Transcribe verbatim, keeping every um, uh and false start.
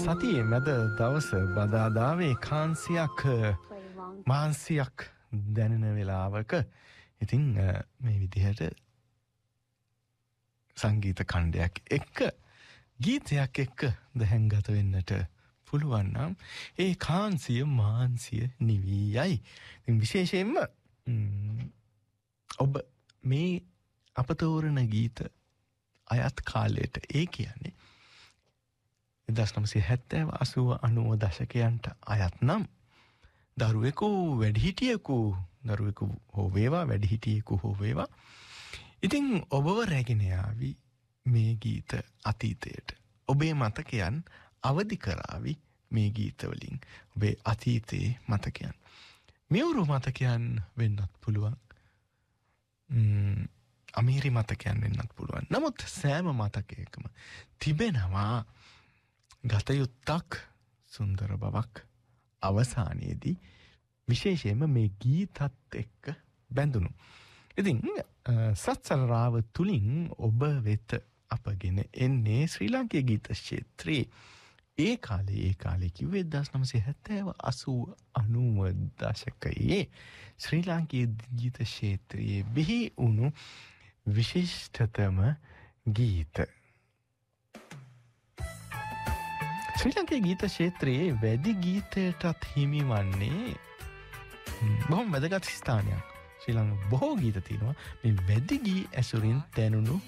සතියේ මැද දවස බදාදාවේ කාන්සියක් මාන්සියක් දැනෙන වෙලාවක ඉතින් මේ විදිහට සංගීත ඛණ්ඩයක් එක්ක ගීතයක් එක්ක දැහැන්ගත වෙන්නට පුළුවන් නම් ඒ කාන්සිය මාන්සිය නිවියයි. ඉතින් විශේෂයෙන්ම ඔබ මේ අපතෝරන ගීත අයත් කාලයට ඒ කියන්නේ එක්දහස් නවසිය හැත්තෑ අසූව අනූව දශකයන්ට අයත් නම් දරුවෙකු වැඩිහිටියෙකු දරුවෙකු හෝ වේවා වැඩිහිටියෙකු හෝ වේවා ඉතින් ඔබව රැගෙන යාවි මේ ගීත අතීතයට. ඔබේ මතකයන් අවදි කරાવી මේ ගීතවලින්. ඔබේ අතීතයේ මතකයන් මියුරු මතකයන් වෙන්නත් පුළුවන්. ම්ම් අමීරි මතකයන් වෙන්නත් පුළුවන්. නමුත් සෑම මතකයකම තිබෙනවා ගතයුත්තක් සුන්දර බවක් අවසානයේදී විශේෂයෙන්ම මේ ගීතත් එක්ක බැඳුණු. ඉතින් සත්සරාව තුලින් ඔබ වෙත අපගෙන එන්නේ ශ්‍රී ලාංකේය ගීත ක්ෂේත්‍රයේ ඒ කාලේ ඒ කාලේ කිව්වේ එක්දහස් නවසිය හැත්තෑ අසූව අනූව දශකයේ ශ්‍රී ලාංකේය ගීත ක්ෂේත්‍රයේ බිහි වුණු විශිෂ්ටතම ගීත. ශ්‍රී ලාංකේය ගීත ක්ෂේත්‍රයේ වැඩි ගීතයටත් හිමි වන්නේ බොහොම වැදගත් ස්ථානයක්. ශ්‍රී ලංකාවේ බොහෝ ගීත තියෙනවා මේ වැඩි ගී ඇසුරින් දැනුණු